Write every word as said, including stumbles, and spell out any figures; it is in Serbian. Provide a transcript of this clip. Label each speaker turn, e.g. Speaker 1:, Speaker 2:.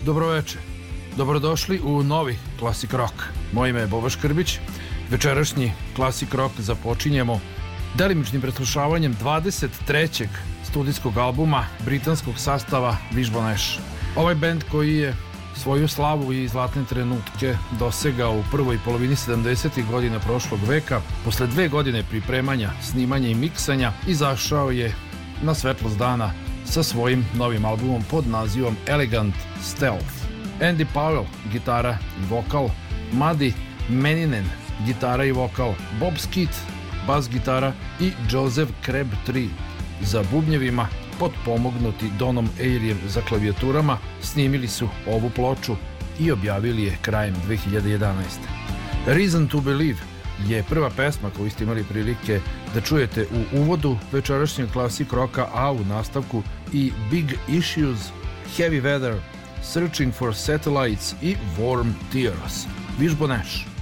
Speaker 1: Dobroveče. Dobrodošli u novi Classic Rock. Moje ime je Boba Škrbić. Večerašnji Classic Rock započinjemo delimičnim preslušavanjem dvadeset trećeg studijskog albuma britanskog sastava Wishbone Ash. Ovaj bend koji je svoju slavu i zlatne trenutke dosegao u prvoj polovini sedamdesetih godina prošlog veka, posle dve godine pripremanja, snimanja i miksanja, izašao je na svetlost dana sa svojim novim albumom pod nazivom Elegant Stealth. Andy Powell, gitara i vokal, Muddy Meninen, gitara i vokal, Bob Skeet, bas gitara i Joseph Crabtree za bubnjevima, potpomognuti Donom Airiem za klavijaturama, snimili su ovu ploču i objavili je krajem dve hiljade jedanaeste. Reason to Believe je prva pesma koju ste imali prilike da čujete u uvodu večerašnjeg Classic Rocka, a u nastavku i Big Issues, Heavy Weather, Searching for Satellites i Warm Tears. Wishbone Ash.